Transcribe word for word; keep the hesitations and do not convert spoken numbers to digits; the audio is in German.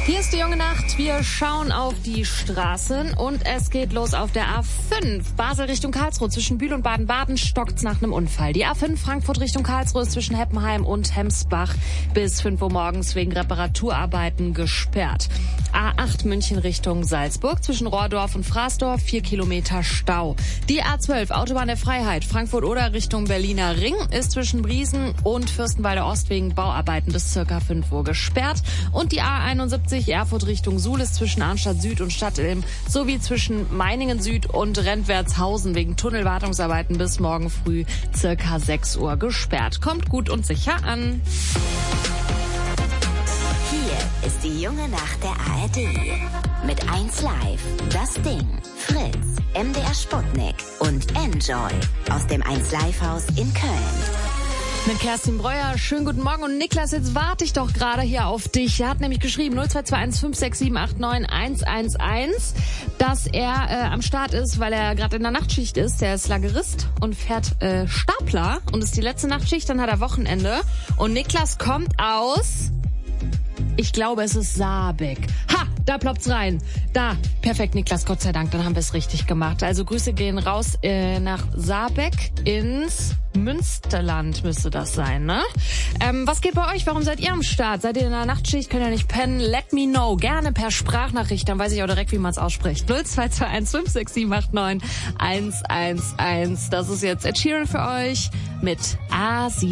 Hier ist die junge Nacht. Wir schauen auf die Straßen und es geht los auf der A fünf. Basel Richtung Karlsruhe. Zwischen Bühl und Baden-Baden stockt's nach einem Unfall. Die A fünf Frankfurt Richtung Karlsruhe ist zwischen Heppenheim und Hemsbach bis fünf Uhr morgens wegen Reparaturarbeiten gesperrt. A acht München Richtung Salzburg. Zwischen Rohrdorf und Fraßdorf vier Kilometer Stau. Die A zwölf Autobahn der Freiheit Frankfurt-Oder Richtung Berliner Ring ist zwischen Briesen und Fürstenwalder Ost wegen Bauarbeiten bis circa fünf Uhr gesperrt. Und die A einundsiebzig Erfurt Richtung Suhl ist zwischen Arnstadt Süd und Stadtilm sowie zwischen Meiningen Süd und Rentwertshausen wegen Tunnelwartungsarbeiten bis morgen früh circa sechs Uhr gesperrt. Kommt gut und sicher an. Hier ist die junge Nacht der A R D. Mit eins Live, Das Ding, Fritz, M D R Sputnik und Enjoy aus dem eins Live Haus in Köln. Mit Kerstin Breuer, schönen guten Morgen. Und Niklas, jetzt warte ich doch gerade hier auf dich. Er hat nämlich geschrieben null zwei zwei eins fünf sechs sieben acht neun eins eins eins, dass er äh, am Start ist, weil er gerade in der Nachtschicht ist. Der ist Lagerist und fährt äh, Stapler und ist die letzte Nachtschicht, dann hat er Wochenende. Und Niklas kommt aus... Ich glaube, es ist Saarbeck. Ha, da ploppt's rein. Da, perfekt, Niklas, Gott sei Dank, dann haben wir es richtig gemacht. Also Grüße gehen raus äh, nach Saarbeck ins Münsterland müsste das sein, ne? Ähm, was geht bei euch? Warum seid ihr am Start? Seid ihr in der Nachtschicht? Könnt ihr nicht pennen? Let me know. Gerne per Sprachnachricht, dann weiß ich auch direkt, wie man es ausspricht. null zwei zwei eins fünf sechs sieben acht neun eins eins eins. Das ist jetzt Ed Sheeran für euch mit A sieben.